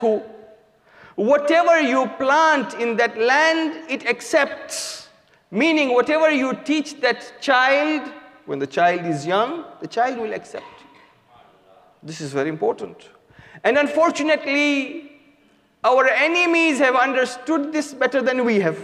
Whatever you plant in that land, it accepts. Meaning, whatever you teach that child, when the child is young, the child will accept. This is very important. And unfortunately, our enemies have understood this better than we have.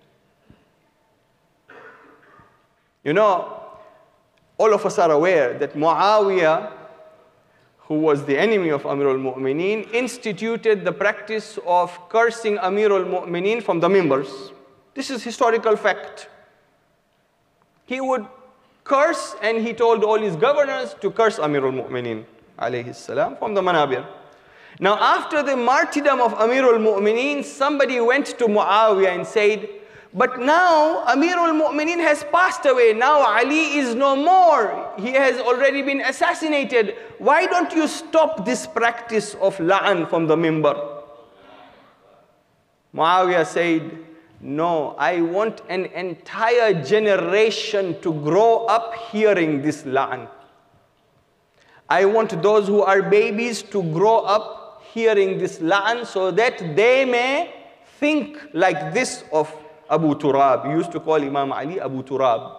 You know, all of us are aware that Muawiyah, who was the enemy of Amir al-Mu'mineen, instituted the practice of cursing Amir al-Mu'mineen from the mimbars. This is historical fact. He would curse, and he told all his governors to curse Amir al-Mu'mineen, alayhi salam, from the manabir. Now, after the martyrdom of Amir al-Mu'mineen, somebody went to Muawiyah and said, but now Amir al-Mu'mineen has passed away. Now Ali is no more. He has already been assassinated. Why don't you stop this practice of la'an from the mimbar? Muawiyah said, no, I want an entire generation to grow up hearing this la'an. I want those who are babies to grow up hearing this la'an so that they may think like this of Abu Turab. He used to call Imam Ali Abu Turab.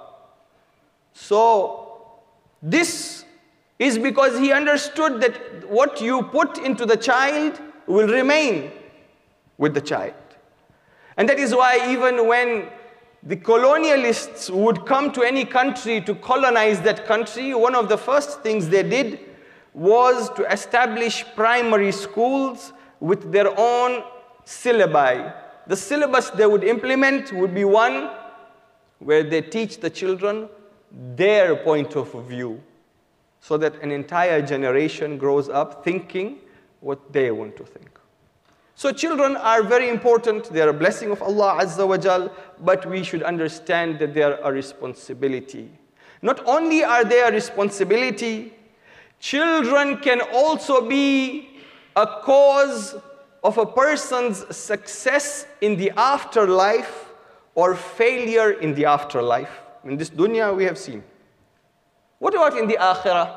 So this is because he understood that what you put into the child will remain with the child. And that is why even when the colonialists would come to any country to colonize that country, one of the first things they did was to establish primary schools with their own syllabi. The syllabus they would implement would be one where they teach the children their point of view, so that an entire generation grows up thinking what they want to think. So children are very important. They are a blessing of Allah Azza wa Jal, but we should understand that they are a responsibility. Not only are they a responsibility, children can also be a cause of a person's success in the afterlife or failure in the afterlife. In this dunya we have seen. What about in the akhirah?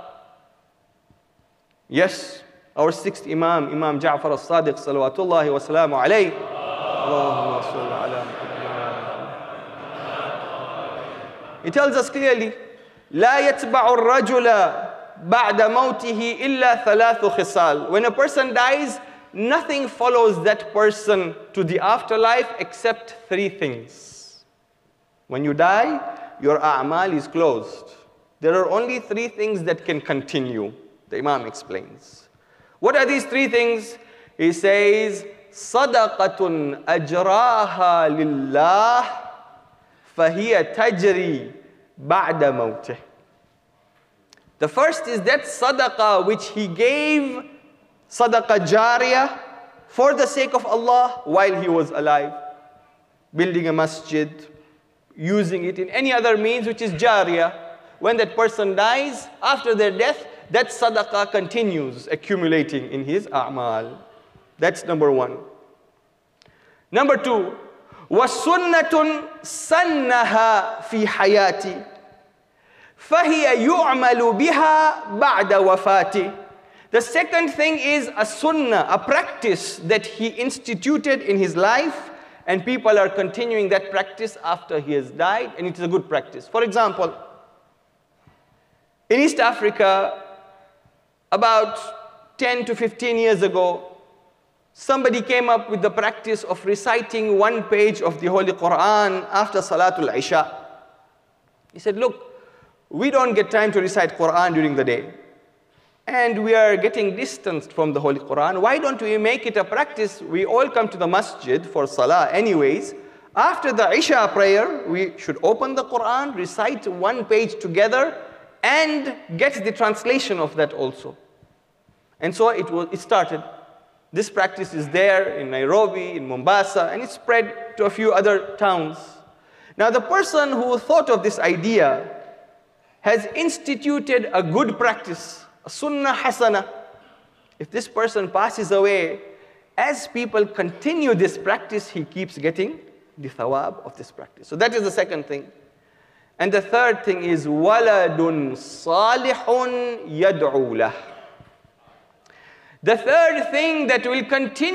Yes, our sixth Imam, Imam Ja'far al-Sadiq, salawatullahi wa salamu alayhi. Allahumma salli ala Muhammad. He tells us clearly, لا يتبع الرجل بعد موته إلا ثلاث خصال. When a person dies, nothing follows that person to the afterlife except three things. When you die, your a'mal is closed. There are only three things that can continue. The Imam explains. What are these three things? He says, صدقة أجراها لله فهي تجري بعد موته. The first is that sadaqah which he gave, sadaqah jariyah, for the sake of Allah while he was alive. Building a masjid, using it in any other means which is jariyah. When that person dies, after their death, that sadaqah continues accumulating in his a'mal. That's number one. Number two, وَسُنَّةٌ سَنَّهَا فِي حَيَاتِ فَهِيَ يُعْمَلُ بِهَا بَعْدَ وَفَاتِ. The second thing is a sunnah, a practice that he instituted in his life, and people are continuing that practice after he has died, and it is a good practice. For example, in East Africa, about 10 to 15 years ago, somebody came up with the practice of reciting one page of the Holy Quran after Salatul Isha. He said, look, we don't get time to recite Quran during the day, and we are getting distanced from the Holy Quran. Why don't we make it a practice? We all come to the masjid for salah anyways. After the Isha prayer, we should open the Quran, recite one page together, and get the translation of that also. And so it started. This practice is there in Nairobi, in Mombasa, and it spread to a few other towns. Now the person who thought of this idea has instituted a good practice, a sunnah hasana. If this person passes away, as people continue this practice, he keeps getting the thawab of this practice. So that is the second thing. And the third thing is waladun salihun yad'u lah. The third thing that will continue